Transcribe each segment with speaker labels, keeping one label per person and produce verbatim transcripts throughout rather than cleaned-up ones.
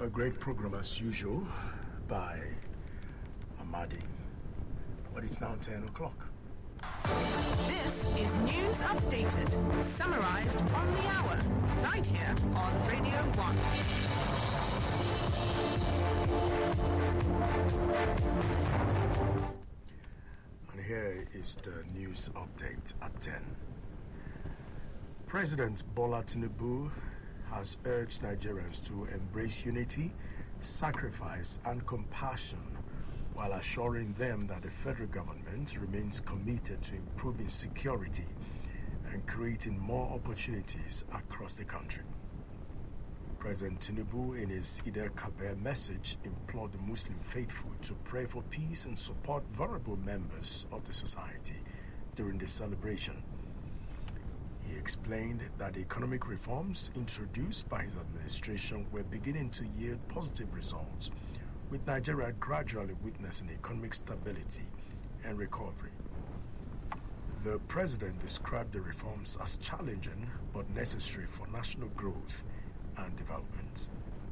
Speaker 1: A great program as usual by Amadi. But it's now ten o'clock.
Speaker 2: This is News Updated, summarized on the hour, right here on Radio one.
Speaker 1: And here is the news update at ten. President Bola Tinubu has urged Nigerians to embrace unity, sacrifice, and compassion while assuring them that the federal government remains committed to improving security and creating more opportunities across the country. President Tinubu, in his Eid al-Kabir message, implored the Muslim faithful to pray for peace and support vulnerable members of the society during the celebration. He explained that the economic reforms introduced by his administration were beginning to yield positive results, with Nigeria gradually witnessing economic stability and recovery. The president described the reforms as challenging but necessary for national growth and development.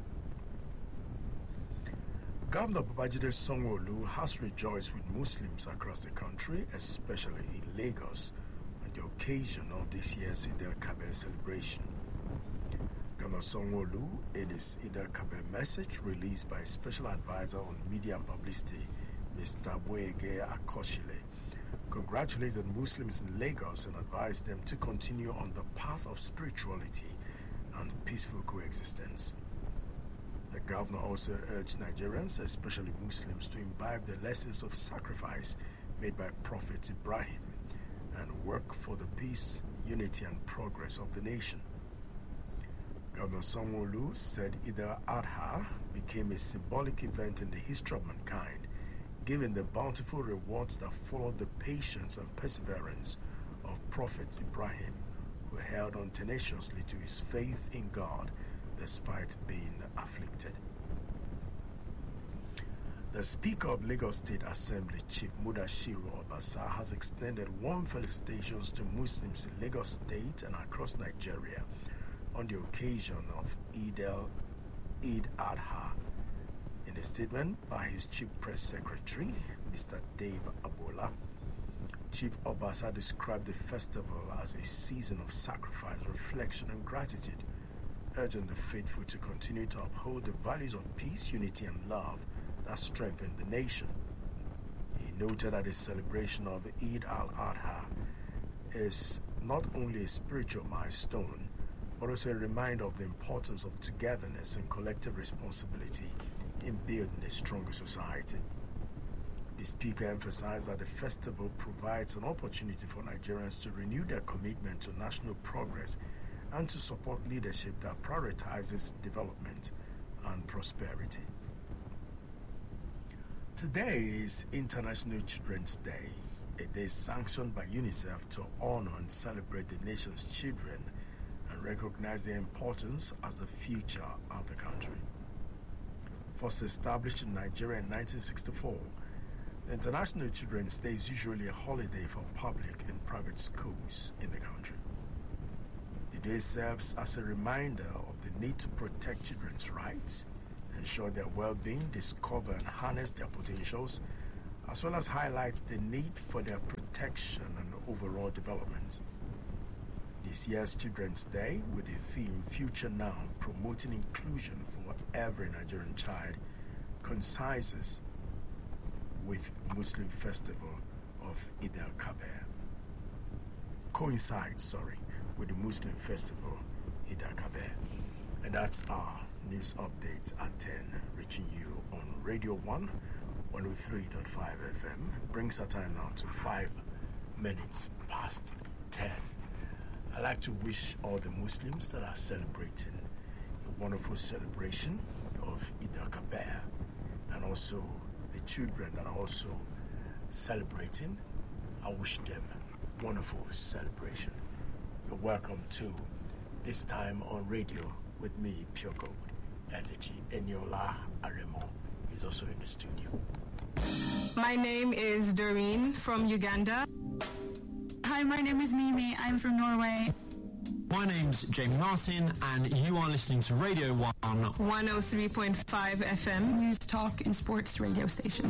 Speaker 1: Governor Babajide Sanwo-Olu has rejoiced with Muslims across the country, especially in Lagos, on the occasion of this year's Eid al-Kabir celebration. Governor Sanwo-Olu, in his Eid al-Kabir message released by Special Advisor on Media and Publicity, Mister Boyege Akoshile, congratulated Muslims in Lagos and advised them to continue on the path of spirituality and peaceful coexistence. The governor also urged Nigerians, especially Muslims, to imbibe the lessons of sacrifice made by Prophet Ibrahim and work for the peace, unity, and progress of the nation. Governor Sanwo-Olu said Eid al-Adha became a symbolic event in the history of mankind, given the bountiful rewards that followed the patience and perseverance of Prophet Ibrahim, who held on tenaciously to his faith in God despite being afflicted. The Speaker of Lagos State Assembly, Chief Mudashiru Obasa, has extended warm felicitations to Muslims in Lagos State and across Nigeria on the occasion of Eid al-Eid Adha. In a statement by his Chief Press Secretary, Mister Dave Abola, Chief Obasa described the festival as a season of sacrifice, reflection, and gratitude, urging the faithful to continue to uphold the values of peace, unity, and love that strengthen the nation. He noted that the celebration of Eid al-Adha is not only a spiritual milestone, but also a reminder of the importance of togetherness and collective responsibility in building a stronger society. The speaker emphasized that the festival provides an opportunity for Nigerians to renew their commitment to national progress and to support leadership that prioritizes development and prosperity. Today is International Children's Day, a day sanctioned by UNICEF to honor and celebrate the nation's children and recognize their importance as the future of the country. First established in Nigeria in nineteen sixty-four, the International Children's Day is usually a holiday for public and private schools in the country. The day serves as a reminder of the need to protect children's rights, ensure their well-being, discover and harness their potentials, as well as highlight the need for their protection and overall development. This year's Children's Day, with the theme Future Now, promoting inclusion for every Nigerian child, coincides with Muslim festival of Eid al-Kabir. Coincides, sorry, with the Muslim festival Eid al-Kabir. And that's our news update at ten, reaching you on Radio one, one oh three point five F M. Brings our time now to five minutes past ten. I'd like to wish all the Muslims that are celebrating a wonderful celebration of Eid al-Kabir, and also the children that are also celebrating. I wish them wonderful celebration. You're welcome to This Time on Radio with me, Pure Gold. Ezechi Eniola Aremo is also in the studio.
Speaker 3: My name is Doreen from Uganda.
Speaker 4: Hi, my name is Mimi. I'm from Norway. My name's Jamie Martin, and you are listening to Radio one.
Speaker 3: one oh three point five F M.
Speaker 5: News, talk, and sports radio station.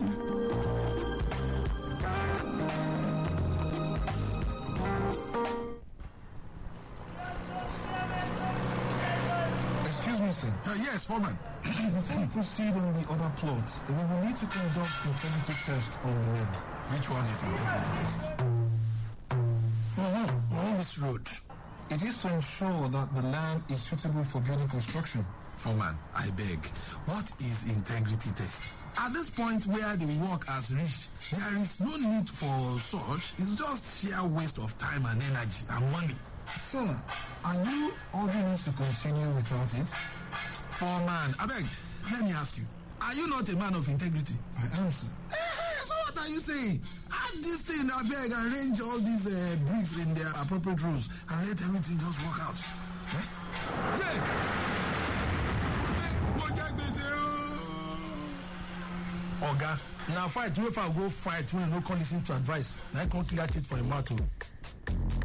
Speaker 6: Excuse me, sir.
Speaker 7: Uh, yes, Foreman.
Speaker 6: Before we proceed on the other plot, we will need to conduct integrity test on the land.
Speaker 7: Which one is integrity test? Mm-hmm. On this road.
Speaker 6: It is to ensure that the land is suitable for building construction.
Speaker 7: Foreman, I beg, what is integrity test? At this point where the work has reached, there is no need for such. It's just sheer waste of time and energy and money.
Speaker 6: Sir, are you ordering us to continue without it?
Speaker 7: Foreman, I beg, let me ask you, are you not a man of integrity?
Speaker 6: I am, sir.
Speaker 7: Hey, so what are you saying? Add this thing, I beg, arrange all these uh, bricks in their appropriate rows and let everything just work out. Eh? Yeah.
Speaker 8: Oga, now fight, if I go fight, when you no come listen to advice, I can't clear it for a matter.